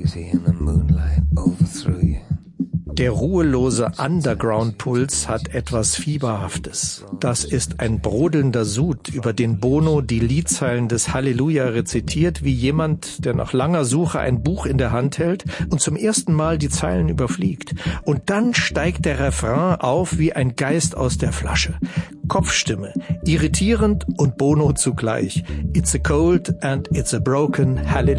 Der ruhelose Underground-Puls hat etwas Fieberhaftes. Das ist ein brodelnder Sud, über den Bono die Liedzeilen des Halleluja rezitiert, wie jemand, der nach langer Suche ein Buch in der Hand hält und zum ersten Mal die Zeilen überfliegt. Und dann steigt der Refrain auf wie ein Geist aus der Flasche. Kopfstimme, irritierend und Bono zugleich. It's a cold and it's a broken Hallelujah.